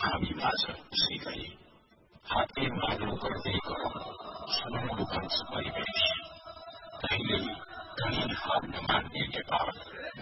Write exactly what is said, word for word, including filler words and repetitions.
हामी माझ उसै गरी हातले माग्नु गर्दै गरौँ सुनौलो बन्छ परिवेश। कहिल्यै कहीँ हार नमान्ने नेपाल